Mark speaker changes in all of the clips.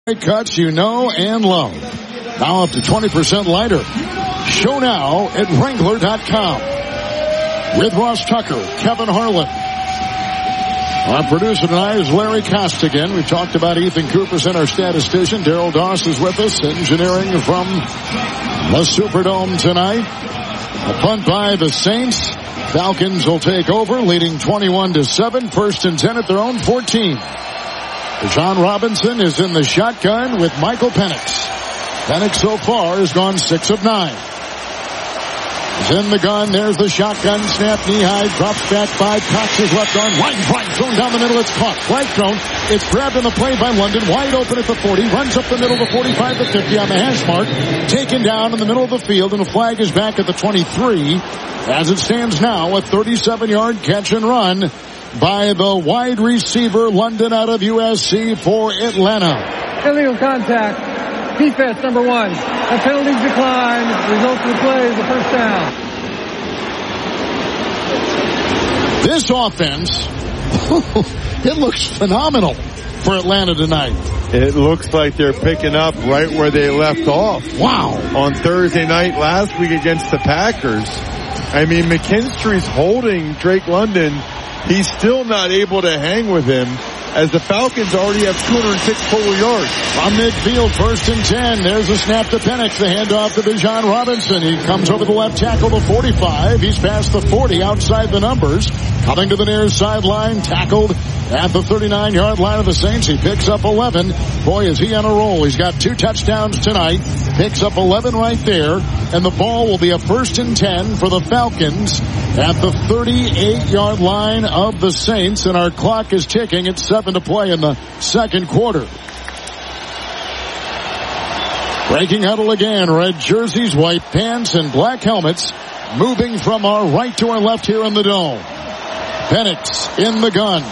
Speaker 1: cuts you know and love. Now up to 20% lighter. Show now at Wrangler.com. With Ross Tucker, Kevin Harlan. Our producer tonight is Larry Costigan. We talked about Ethan Cooperson, our statistician. Daryl Doss is with us, engineering from the Superdome tonight. A punt by the Saints. Falcons will take over, leading 21-7. 1st and 10 at their own 14. Bijan Robinson is in the shotgun with Michael Penix. Penix so far has gone 6 of 9. He's in the gun. There's the shotgun snap. Knee-high drops back 5. Cox is left arm. Wide right. Thrown down the middle. It's caught. Flag thrown. It's grabbed in the play by London. Wide open at the 40. Runs up the middle, the 45 to 50 on the hash mark. Taken down in the middle of the field, and the flag is back at the 23. As it stands now, a 37-yard catch and run by the wide receiver, London, out of USC for Atlanta.
Speaker 2: Illegal contact. Defense number 1. A penalty decline. Result of the play is a first down.
Speaker 1: This offense, it looks phenomenal for Atlanta tonight.
Speaker 3: It looks like they're picking up right where they left off.
Speaker 1: Wow.
Speaker 3: On Thursday night last week against the Packers. I mean, McKinstry's holding Drake London. He's still not able to hang with him, as the Falcons already have 206 total yards.
Speaker 1: From midfield, 1st and 10. There's a snap to Penix. The handoff to Bijan Robinson. He comes over the left tackle, the 45. He's past the 40, outside the numbers. Coming to the near sideline, tackled at the 39-yard line of the Saints. He picks up 11. Boy, is he on a roll. He's got 2 touchdowns tonight. Picks up 11 right there. And the ball will be a 1st and 10 for the Falcons at the 38-yard line of the Saints. And our clock is ticking. It's 7 to play in the second quarter. Breaking huddle again. Red jerseys, white pants, and black helmets. Moving from our right to our left here in the dome. Penix in the gun.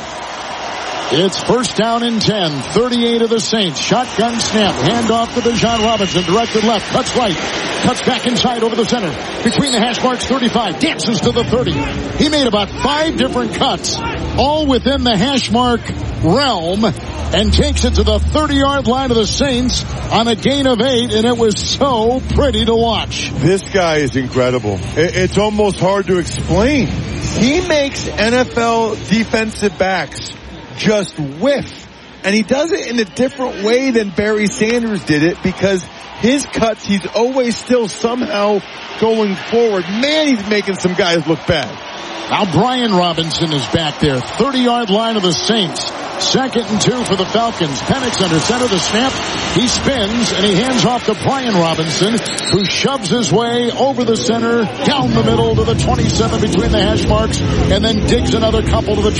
Speaker 1: It's 1st down and 10. 38 of the Saints. Shotgun snap. Handoff to Bijan Robinson. Directed left. Cuts right. Cuts back inside over the center. Between the hash marks, 35. Dances to the 30. He made about 5 different cuts, all within the hash mark realm, and takes it to the 30-yard line of the Saints on a gain of 8, and it was so pretty to watch.
Speaker 3: This guy is incredible. It's almost hard to explain. He makes NFL defensive backs just whiff. And he does it in a different way than Barry Sanders did it, because his cuts, he's always still somehow going forward. Man, he's making some guys look bad.
Speaker 1: Now Brian Robinson is back there. 30-yard line of the Saints. 2nd and 2 for the Falcons. Penix under center, the snap. He spins and he hands off to Brian Robinson, who shoves his way over the center, down the middle to the 27 between the hash marks, and then digs another couple to the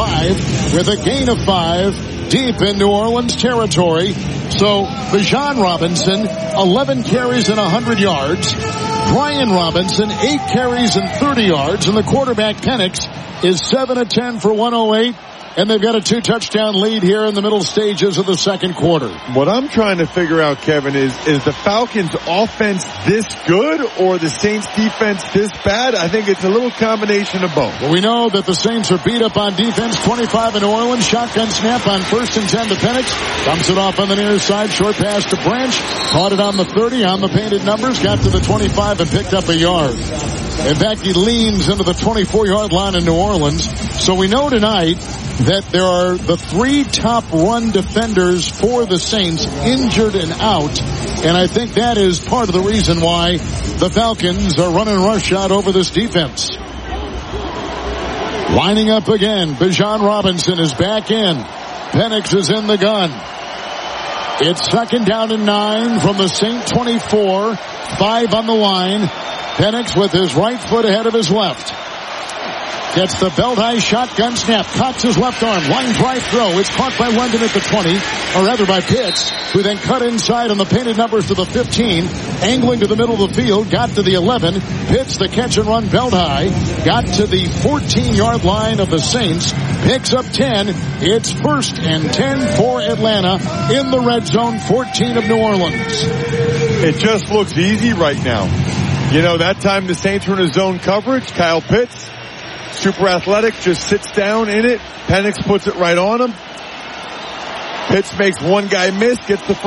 Speaker 1: 25 with a gain of 5 deep in New Orleans territory. So Bijan Robinson, 11 carries and 100 yards. Brian Robinson, 8 carries and 30 yards. And the quarterback, Penix, is 7 of 10 for 108. And they've got a 2-touchdown lead here in the middle stages of the second quarter.
Speaker 3: What I'm trying to figure out, Kevin, is the Falcons' offense this good or the Saints' defense this bad? I think it's a little combination of both.
Speaker 1: Well, we know that the Saints are beat up on defense. 25 in New Orleans. Shotgun snap on 1st and 10 to Penix. Dumps it off on the near side. Short pass to Branch. Caught it on the 30 on the painted numbers. Got to the 25 and picked up a yard. In fact, he leans into the 24-yard line in New Orleans. So we know tonight that there are the 3 top run defenders for the Saints injured and out. And I think that is part of the reason why the Falcons are running rush out over this defense. Lining up again. Bijan Robinson is back in. Penix is in the gun. It's 2nd down and 9 from the Saint 24. 5 on the line. Penix with his right foot ahead of his left. Gets the belt-high shotgun snap. Cocks his left arm. Line drive throw. It's caught by London at the 20. Or rather by Pitts, who then cut inside on the painted numbers to the 15. Angling to the middle of the field. Got to the 11. Pitts the catch and run belt-high. Got to the 14-yard line of the Saints. Picks up 10. It's 1st and 10 for Atlanta in the red zone. 14 of New Orleans.
Speaker 3: It just looks easy right now. You know, that time the Saints were in a zone coverage. Kyle Pitts, super athletic, just sits down in it. Penix puts it right on him. Pitts makes one guy miss, gets the first.